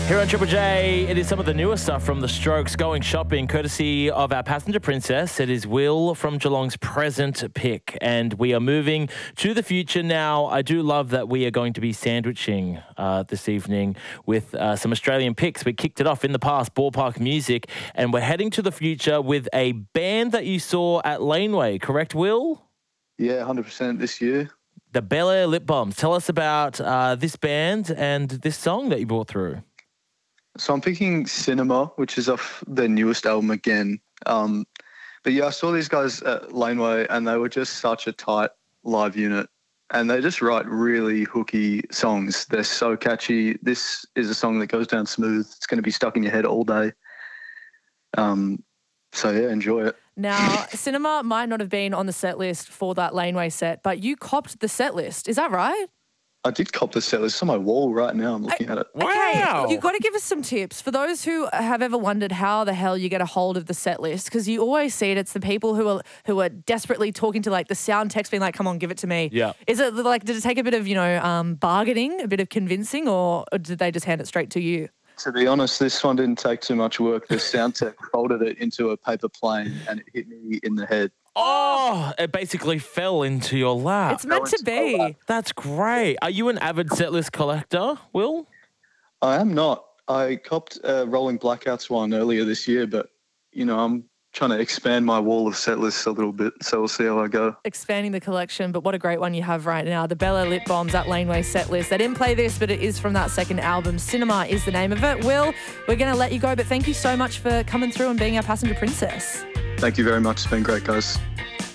Here on Triple J, it is some of the newer stuff from The Strokes going shopping, courtesy of our passenger princess. It is Will from Geelong's present pick, and we are moving to the future now. I do love that we are going to be sandwiching this evening with some Australian picks. We kicked it off in the past, Ballpark Music, and we're heading to the future with a band that you saw at Laneway, correct, Will? Yeah, 100% this year. The Bel Air Lip Bombs. Tell us about this band and this song that you brought through. So I'm picking Cinema, which is off their newest album again. But yeah, I saw these guys at Laneway and they were just such a tight live unit. And they just write really hooky songs. They're so catchy. This is a song that goes down smooth. It's going to be stuck in your head all day. So yeah, enjoy it. Now, Cinema might not have been on the set list for that Laneway set, but you copped the set list. Is that right? I did cop the set. It's on my wall right now. I'm looking at it. Wow. Okay, you've got to give us some tips for those who have ever wondered how the hell you get a hold of the set list, because you always see it. It's the people who are desperately talking to like the sound techs, being like, "Come on, give it to me." Yeah. Is it like, did it take a bit of bargaining, a bit of convincing, or did they just hand it straight to you? To be honest, this one didn't take too much work. The sound tech folded it into a paper plane and it hit me in the head. Oh, it basically fell into your lap. It's meant to be. That's great. Are you an avid setlist collector, Will? I am not. I copped a Rolling Blackouts one earlier this year, but, you know, I'm trying to expand my wall of set lists a little bit, so we'll see how I go. Expanding the collection, but what a great one you have right now. The Bel Air Lip Bombs at Laneway set list. They didn't play this, but it is from that second album. Cinema is the name of it. Will, we're going to let you go, but thank you so much for coming through and being our passenger princess. Thank you very much. It's been great, guys.